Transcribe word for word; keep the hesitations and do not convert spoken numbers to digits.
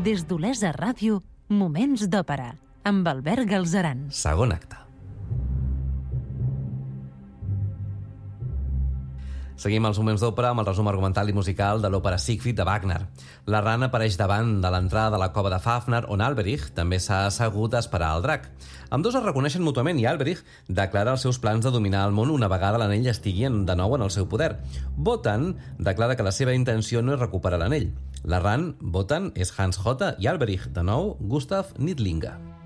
Des d'Olesa Ràdio, Moments d'Òpera, amb Albert Galzeran. Segon acte. Seguim els Moments d'Òpera amb el resum argumental i musical de l'òpera Siegfried de Wagner. La rana apareix davant de l'entrada de la cova de Fafner, on Alberich també s'ha assegut a esperar el drac. Ambdós es reconeixen mútuament i Alberich declara els seus plans de dominar el món una vegada l'anell estigui de nou en el seu poder. Wotan declara que la seva intenció no és recuperar l'anell. La Ran, Wotan, és Hans Hotta i Alberich, de nou, Gustav Nidlinga.